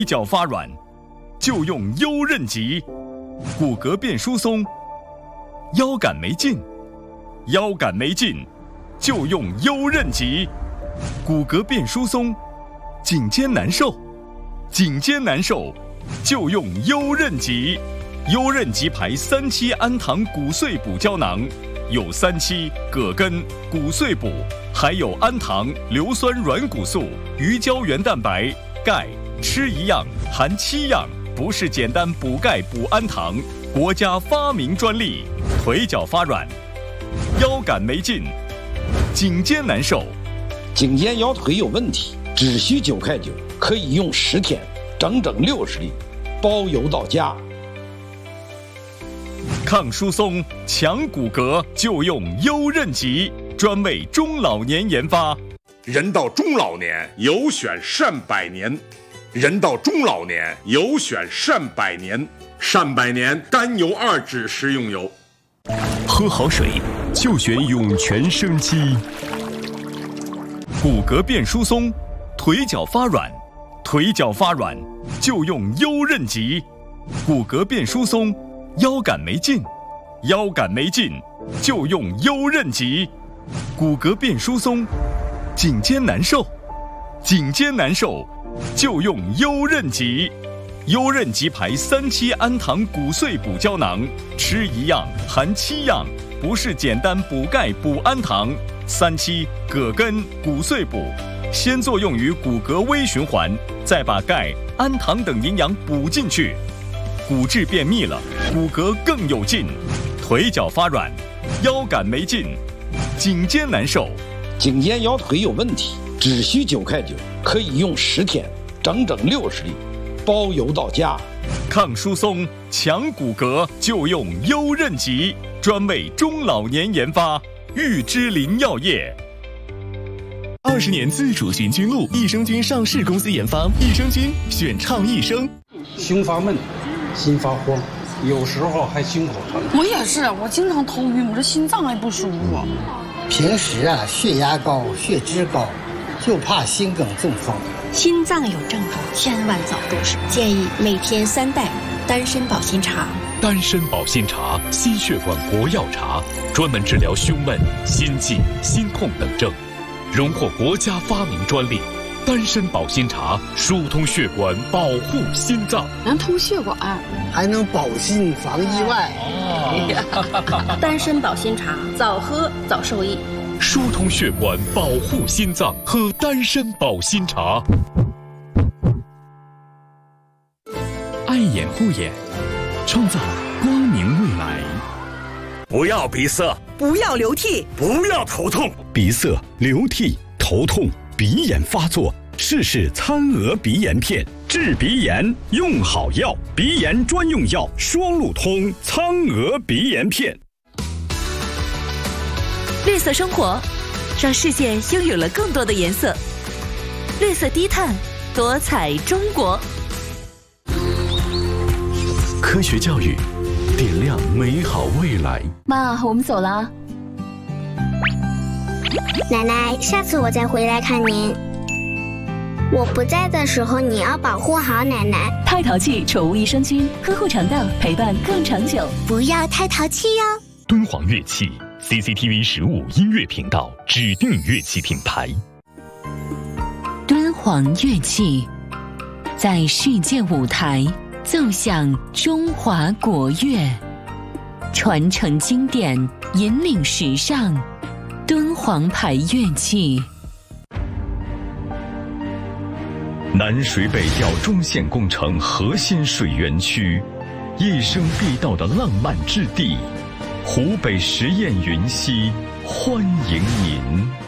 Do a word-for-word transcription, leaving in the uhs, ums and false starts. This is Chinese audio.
脚发软，就用优韧极；骨骼变疏松，腰杆没劲，腰杆没劲，就用优韧极；骨骼变疏松，颈肩难受，颈肩难受，就用优韧极。优韧极牌三七氨糖骨碎补胶囊，有三七、葛根、骨碎补，还有氨糖、硫酸软骨素、鱼胶原蛋白、钙。吃一样含七样，不是简单补钙补氨糖，国家发明专利。腿脚发软，腰杆没劲，颈肩难受， 颈肩腰腿有问题，只需九块九，可以用十天，整整六十粒，包邮到家。 抗疏松、强骨骼，就用优韧极，专为中老年研发。 人到中老年，有选善百年。人到中老年，有选善百年。善百年甘油二酯食用油。 喝好水就选涌泉生机。 骨骼变疏松，腿脚发软，腿脚发软就用优韧极。骨骼变疏松，腰杆没劲，腰杆没劲就用优韧极。骨骼变疏松，颈肩难受，颈肩难受就用优韧极。优韧极牌三七氨糖骨碎补胶囊，吃一样含七样，不是简单补钙补氨糖。三七、葛根、骨碎补，先作用于骨骼微循环，再把钙、氨糖等营养补进去，骨质变密了，骨骼更有劲。腿脚发软，腰杆没劲，颈肩难受， 颈肩腰腿有问题，只需九块九，可以用十天，整整六十粒，包邮到家。 抗疏松、强骨骼，就用优韧极，专为中老年研发。玉芝林药业。 二十年自主循菌露，益生菌上市公司研发，益生菌选畅益生。 胸发闷，心发慌，有时候还胸口疼。 我也是，我经常头晕，我这心脏还不舒服。 平时啊，血压高，血脂高，就怕心梗中风。 心脏有症状，千万早重视。建议每天三袋丹参保心茶。 丹参保心茶，心血管国药茶，专门治疗胸闷、心悸、心痛等症，荣获国家发明专利。丹参保心茶疏通血管，保护心脏， 能通血管， 还能保心防意外。 哦、丹参保心茶，早喝早受益。 疏通血管，保护心脏，喝丹参保心茶。爱眼护眼，创造光明未来。 不要鼻塞， 不要流涕， 不要头痛。 鼻塞、流涕、头痛、鼻炎发作，试试餐鹅鼻炎片，治鼻炎用好药，鼻炎专用药双路通苍鹅鼻炎片。 绿色生活，让世界拥有了更多的颜色。绿色低碳，多彩中国。 科学教育，点亮美好未来。 妈，我们走了。 奶奶，下次我再回来看您。我不在的时候，你要保护好奶奶。 太淘气宠物益生菌，呵护肠道，陪伴更长久。 不要太淘气哟。 敦煌乐器 C C T V 十五音乐频道指定乐器品牌。 敦煌乐器在世界舞台奏响中华国乐，传承经典，引领时尚。敦煌牌乐器。 南水北调中线工程核心水源区，一生必到的浪漫之地，湖北十堰云溪欢迎您。